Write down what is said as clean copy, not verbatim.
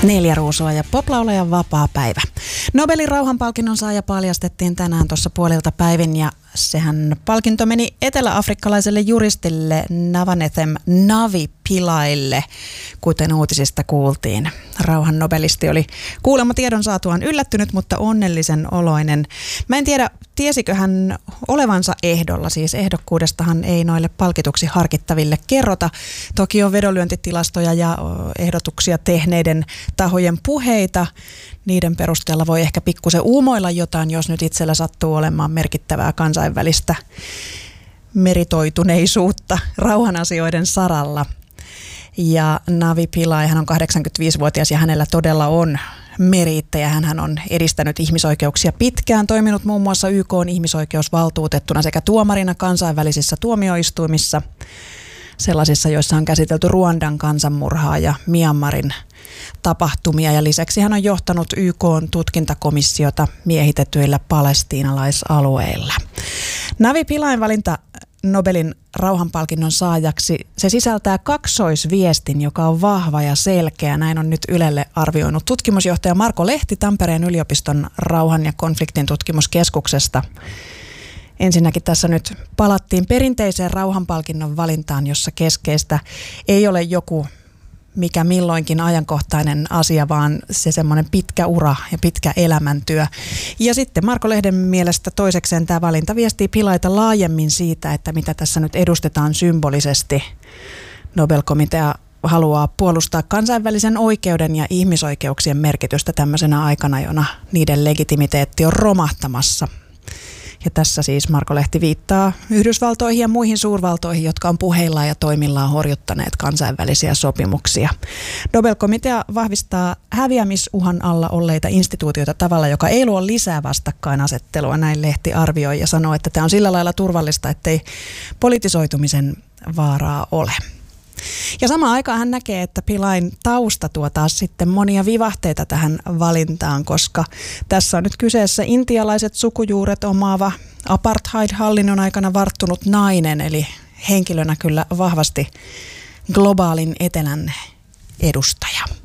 4 ruusua ja poplaulajan vapaa päivä. Nobelin rauhanpalkinnon saaja paljastettiin tänään tuossa puolilta päivin ja sehän palkinto meni eteläafrikkalaiselle juristille Navanethem Navi Pilaille, kuten uutisista kuultiin. Rauhan nobelisti oli kuulemma tiedon saatuaan yllättynyt, mutta onnellisen oloinen. Mä en tiedä, tiesikö hän olevansa ehdolla, siis ehdokkuudestahan ei noille palkituksi harkittaville kerrota. Toki on vedonlyöntitilastoja ja ehdotuksia tehneiden tahojen puheita. Niiden perusteella voi ehkä pikkusen uumoilla jotain, jos nyt itsellä sattuu olemaan merkittävää kansainvälistä meritoituneisuutta rauhanasioiden saralla. Ja Navi Pillai, hän on 85-vuotias ja hänellä todella on meriittejä. Hän on edistänyt ihmisoikeuksia pitkään, toiminut muun muassa YK:n ihmisoikeusvaltuutettuna sekä tuomarina kansainvälisissä tuomioistuimissa, sellaisissa, joissa on käsitelty Ruandan kansanmurhaa ja Myanmarin tapahtumia. Ja lisäksi hän on johtanut YK:n tutkintakomissiota miehitetyillä palestiinalaisalueilla. Navi Pillain valinta Nobelin rauhanpalkinnon saajaksi, se sisältää kaksoisviestin, joka on vahva ja selkeä. Näin on nyt Ylelle arvioinut tutkimusjohtaja Marko Lehti Tampereen yliopiston rauhan ja konfliktin tutkimuskeskuksesta. Ensinnäkin tässä nyt palattiin perinteiseen rauhanpalkinnon valintaan, jossa keskeistä ei ole joku mikä milloinkin ajankohtainen asia, vaan se semmoinen pitkä ura ja pitkä elämäntyö. Ja sitten Marko Lehden mielestä toisekseen tämä valinta viestii Pillaita laajemmin siitä, että mitä tässä nyt edustetaan symbolisesti. Nobel-komitea haluaa puolustaa kansainvälisen oikeuden ja ihmisoikeuksien merkitystä tämmöisenä aikana, jona niiden legitimiteetti on romahtamassa. Ja tässä siis Marko Lehti viittaa Yhdysvaltoihin ja muihin suurvaltoihin, jotka on puheillaan ja toimillaan horjuttaneet kansainvälisiä sopimuksia. Nobel-komitea vahvistaa häviämisuhan alla olleita instituutioita tavalla, joka ei luo lisää vastakkainasettelua, näin Lehti arvioi ja sanoo, että tämä on sillä lailla turvallista, ettei politisoitumisen vaaraa ole. Ja samaan aikaan hän näkee, että Pillain tausta tuo taas sitten monia vivahteita tähän valintaan, koska tässä on nyt kyseessä intialaiset sukujuuret omaava apartheid-hallinnon aikana varttunut nainen, eli henkilönä kyllä vahvasti globaalin etelän edustaja.